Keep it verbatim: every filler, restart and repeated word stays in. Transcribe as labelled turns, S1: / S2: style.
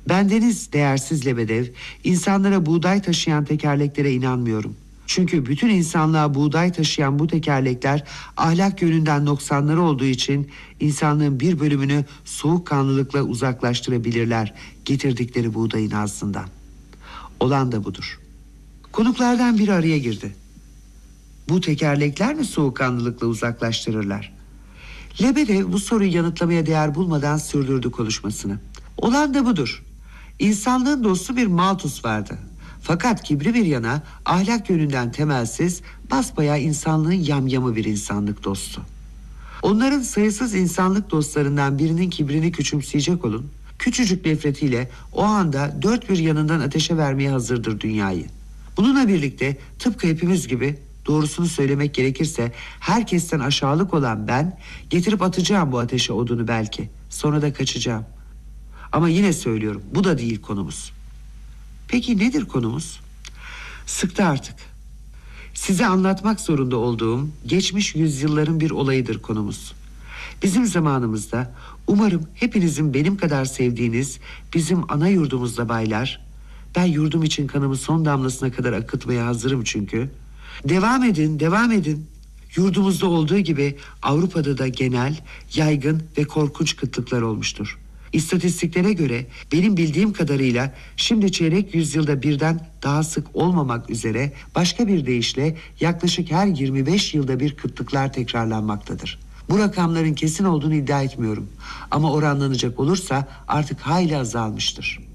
S1: Bendeniz değersiz Lebedev, insanlara buğday taşıyan tekerleklere inanmıyorum. Çünkü bütün insanlığa buğday taşıyan bu tekerlekler ahlak yönünden noksanları olduğu için insanlığın bir bölümünü soğukkanlılıkla uzaklaştırabilirler getirdikleri buğdayın ağzından. Olan da budur. Konuklardan biri araya girdi. Bu tekerlekler mi soğukkanlılıkla uzaklaştırırlar? Lebedev bu soruyu yanıtlamaya değer bulmadan sürdürdü konuşmasını. Olan da budur. İnsanlığın dostu bir Malthus vardı. Fakat kibri bir yana ahlak yönünden temelsiz, basbayağı insanlığın yamyamı bir insanlık dostu. Onların sayısız insanlık dostlarından birinin kibrini küçümseyecek olun, küçücük nefretiyle o anda dört bir yanından ateşe vermeye hazırdır dünyayı. Bununla birlikte tıpkı hepimiz gibi, doğrusunu söylemek gerekirse herkesten aşağılık olan ben getirip atacağım bu ateşe odunu belki. Sonra da kaçacağım. Ama yine söylüyorum, bu da değil konumuz. Peki nedir konumuz? Sıktı artık. Size anlatmak zorunda olduğum geçmiş yüzyılların bir olayıdır konumuz. Bizim zamanımızda umarım hepinizin benim kadar sevdiğiniz bizim ana yurdumuzda baylar, ben yurdum için kanımı son damlasına kadar akıtmaya hazırım çünkü. Devam edin, devam edin. Yurdumuzda olduğu gibi Avrupa'da da genel, yaygın ve korkunç kıtlıklar olmuştur. İstatistiklere göre benim bildiğim kadarıyla şimdi çeyrek yüzyılda birden daha sık olmamak üzere başka bir deyişle yaklaşık her yirmi beş yılda bir kıtlıklar tekrarlanmaktadır. Bu rakamların kesin olduğunu iddia etmiyorum ama oranlanacak olursa artık hayli azalmıştır.